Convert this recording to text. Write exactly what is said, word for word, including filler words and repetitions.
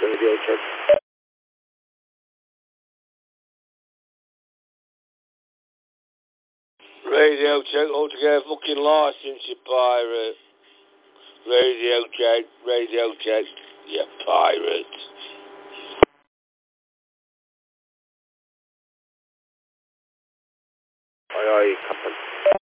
Radio check. Radio check, altogether fucking license, you pirate. Radio check, radio check, you pirate. Aye, aye, Captain.